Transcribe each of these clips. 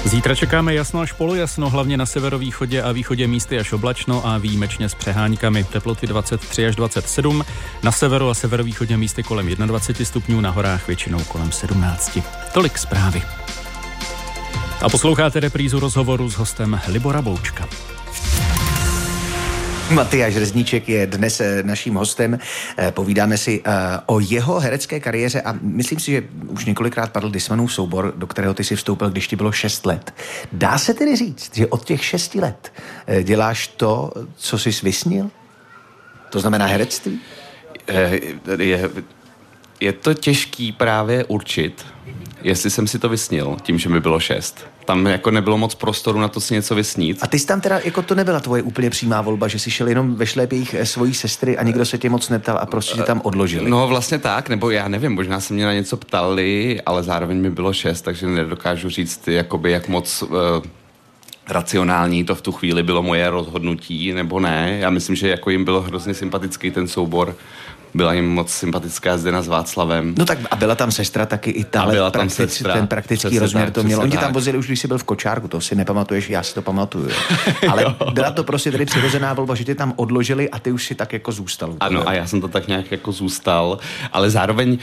Zítra čekáme jasno až polojasno, hlavně na severovýchodě a východě místy až oblačno a výjimečně s přeháňkami. Teploty 23 až 27, na severu a severovýchodě místy kolem 21 stupňů, na horách většinou kolem 17. Tolik zprávy. A posloucháte reprízu rozhovoru s hostem Libora Boučka. Matyáš Rezníček je dnes naším hostem. Povídáme si o jeho herecké kariéře a myslím si, že už několikrát padl Dismanův soubor, do kterého ty si vstoupil, když ti bylo 6 let. Dá se tedy říct, že od těch 6 let děláš to, co jsi vysnil? To znamená herectví? Je to těžký právě určit, jestli jsem si to vysnil, tím, že mi bylo 6. Tam jako nebylo moc prostoru na to si něco vysnít. A ty jsi tam teda, jako to nebyla tvoje úplně přímá volba, že jsi šel jenom ve šlépích svojí sestry a nikdo se tě moc neptal a prostě tě tam odložili? No vlastně tak, nebo já nevím, možná se mě na něco ptali, ale zároveň mi bylo 6, takže nedokážu říct, jakoby jak moc racionální to v tu chvíli bylo moje rozhodnutí, nebo ne. Já myslím, že jako jim bylo hrozně sympatický ten soubor. Byla jim moc sympatická Zdena s Václavem. No tak a byla tam sestra taky i tahle ten praktický rozměr to mělo. Oni tě tam vozili už, když jsi byl v kočárku, to si nepamatuješ, já si to pamatuju. Ale byla to prostě tedy přirozená volba, že tě tam odložili a ty už si tak jako zůstal. Ano, a já jsem to tak nějak jako zůstal, ale zároveň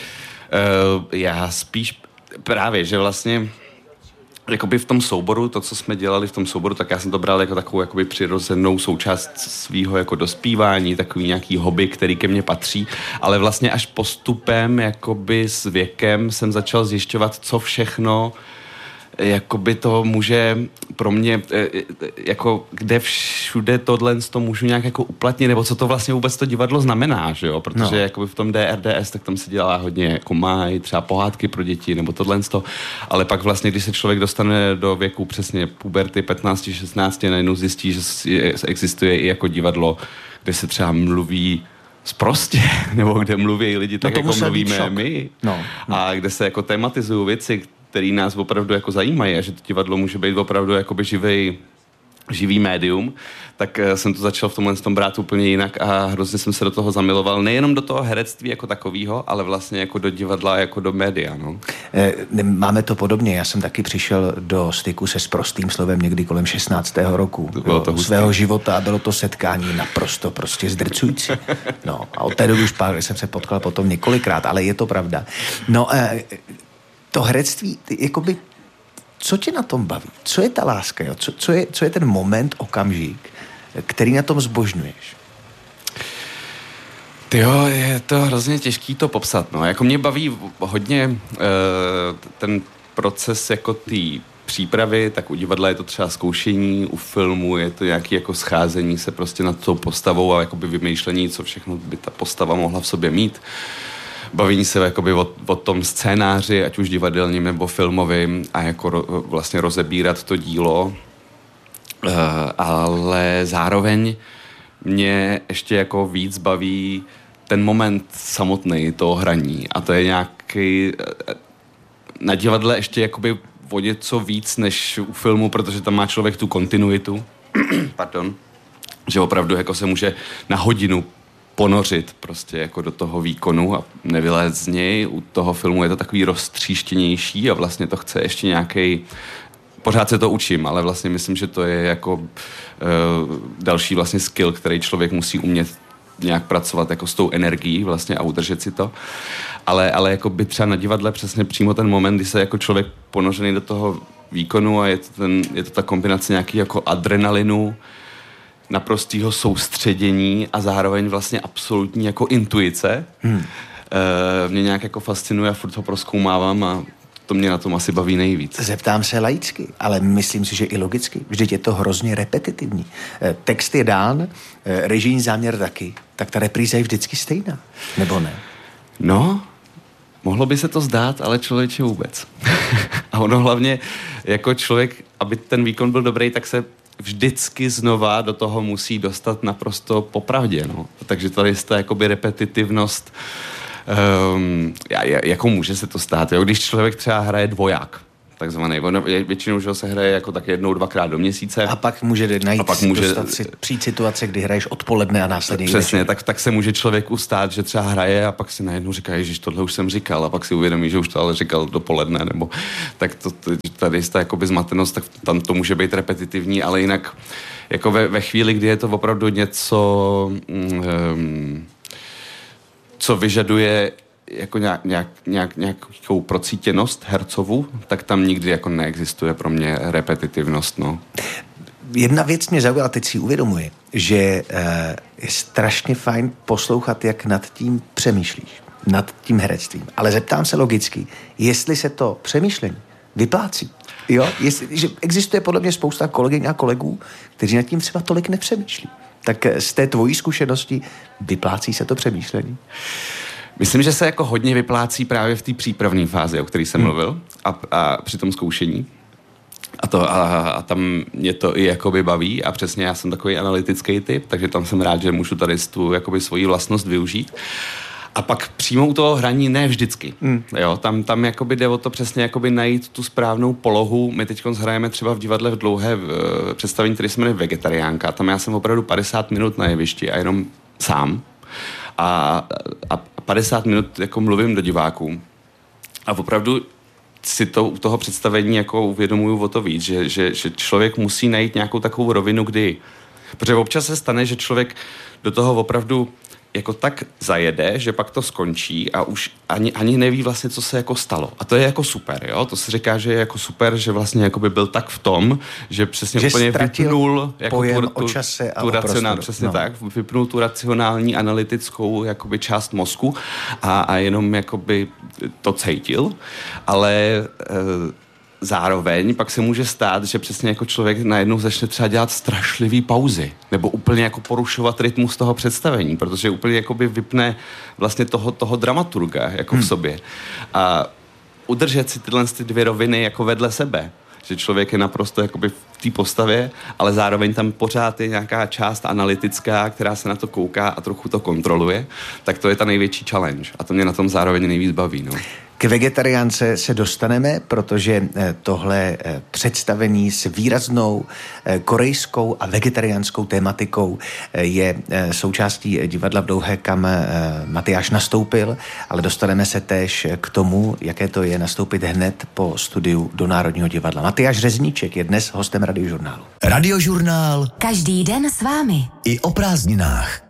já spíš právě, že vlastně jakoby v tom souboru, to, co jsme dělali v tom souboru, tak já jsem to bral jako takovou jakoby přirozenou součást svýho jako dospívání, takový nějaký hobby, který ke mně patří, ale vlastně až postupem, jakoby s věkem jsem začal zjišťovat, co všechno jakoby to může pro mě, jako kde všude tohle to můžu nějak jako uplatnit, nebo co to vlastně vůbec to divadlo znamená, že jo, protože jakoby v tom DRDS, tak tam se dělá hodně jako mají třeba pohádky pro děti, nebo tohle to, ale pak vlastně, když se člověk dostane do věku přesně puberty 15-16, najednou zjistí, že existuje i jako divadlo, kde se třeba mluví sprostě, nebo kde mluví lidi tak, jako mluvíme my, a kde se jako tematizují věci, který nás opravdu jako zajímají a že to divadlo může být opravdu jakoby živý médium, tak jsem to začal v tomhle tom brát úplně jinak a hrozně jsem se do toho zamiloval, nejenom do toho herectví jako takového, ale vlastně jako do divadla, jako do média. No. Máme to podobně, já jsem taky přišel do styku se sprostým slovem někdy kolem 16. roku svého života a bylo to setkání naprosto prostě zdrcující. No a od té doby už pár jsem se potkal potom několikrát, ale je to pravda. No, to herectví, jakoby, co tě na tom baví? Co je ta láska? Jo? Co je ten moment, okamžik, který na tom zbožňuješ? Jo, je to hrozně těžký to popsat. No. Jako mě baví hodně ten proces jako té přípravy, tak u divadla je to třeba zkoušení, u filmu je to nějaké jako scházení se prostě nad tou postavou a jakoby vymýšlení, co všechno by ta postava mohla v sobě mít. Baví se jakoby o tom scénáři, ať už divadelním nebo filmovým a jako vlastně rozebírat to dílo, ale zároveň mě ještě jako víc baví ten moment samotný toho hraní a to je nějaký na divadle ještě jakoby o něco víc než u filmu, protože tam má člověk tu kontinuitu, pardon, že opravdu jako se může na hodinu ponořit prostě jako do toho výkonu a nevylézt z něj. U toho filmu je to takový roztříštěnější a vlastně to chce ještě nějaký. Pořád se to učím, ale vlastně myslím, že to je jako další vlastně skill, který člověk musí umět nějak pracovat jako s tou energií vlastně a udržet si to. Ale jako by třeba na divadle přesně přímo ten moment, kdy se jako člověk ponořený do toho výkonu a je to ta kombinace nějaký jako adrenalinu, naprostýho soustředění a zároveň vlastně absolutní jako intuice. Mě nějak jako fascinuje a furt ho prozkoumávám a to mě na tom asi baví nejvíc. Zeptám se laicky, ale myslím si, že i logicky. Vždyť je to hrozně repetitivní. Text je dán, režijní záměr taky, tak ta repríza je vždycky stejná, nebo ne? No, mohlo by se to zdát, ale člověče vůbec. A ono hlavně jako člověk, aby ten výkon byl dobrý, tak se vždycky znova do toho musí dostat naprosto popravdě, no. Takže tady je ta jakoby repetitivnost, jako může se to stát, jo? Když člověk třeba hraje dvoják, takzvaný. Většinou že se hraje jako tak 1-2krát do měsíce. A pak může přijít situace, kdy hraješ odpoledne a následně. Přesně, tak se může člověk ustát, že třeba hraje a pak si najednou říká, že tohle už jsem říkal, a pak si uvědomí, že už to ale říkal dopoledne, nebo tak tady je ta jakoby zmatenost, tak tam to může být repetitivní, ale jinak jako ve chvíli, kdy je to opravdu něco, co vyžaduje jako nějakou procítěnost hercovu, tak tam nikdy jako neexistuje pro mě repetitivnost, no. Jedna věc mě zaujala, teď si uvědomuji, že je strašně fajn poslouchat, jak nad tím přemýšlíš, nad tím herectvím. Ale zeptám se logicky, jestli se to přemýšlení vyplácí. Jo? Že existuje podle mě spousta kolegyň a kolegů, kteří nad tím třeba tolik nepřemýšlí. Tak z té tvojí zkušenosti vyplácí se to přemýšlení? Myslím, že se jako hodně vyplácí právě v té přípravné fázi, o které jsem mluvil, a při tom zkoušení. A tam mě to i jakoby baví a přesně já jsem takový analytický typ, takže tam jsem rád, že můžu tady tu jakoby svoji vlastnost využít. A pak přímo u toho hraní ne vždycky. Jo, tam jakoby jde o to přesně jakoby najít tu správnou polohu. My teď hrajeme třeba v divadle v dlouhé představení, které se jmenuje Vegetariánka. Tam já jsem opravdu 50 minut na jevišti a jenom sám. A 50 minut jako mluvím do diváků. A opravdu si to u toho představení jako uvědomuju o to víc, že člověk musí najít nějakou takovou rovinu, kdy... Protože občas se stane, že člověk do toho opravdu jako tak zajede, že pak to skončí a už ani neví vlastně, co se jako stalo. A to je jako super, jo? To se říká, že je jako super, že vlastně jako by byl tak v tom, že přesně že úplně vypnul jako pojem o čase a o prostoru. Přesně tak, vypnul tu racionální, analytickou jakoby část mozku a jenom jakoby to cítil, ale zároveň pak se může stát, že přesně jako člověk najednou začne třeba dělat strašlivý pauzy nebo úplně jako porušovat rytmus toho představení, protože úplně jakoby vypne vlastně toho dramaturga jako v sobě. A udržet si tyhle dvě roviny jako vedle sebe, že člověk je naprosto jakoby v té postavě, ale zároveň tam pořád je nějaká část analytická, která se na to kouká a trochu to kontroluje, tak to je ta největší challenge. A to mě na tom zároveň nejvíc baví, no. K vegetariánce se dostaneme, protože tohle představení s výraznou korejskou a vegetariánskou tématikou je součástí divadla v Dlouhé, kam Matyáš nastoupil, ale dostaneme se též k tomu, jaké to je nastoupit hned po studiu do Národního divadla. Matyáš Řezníček je dnes hostem Radiožurnálu. Radiožurnál. Každý den s vámi. I o prázdninách.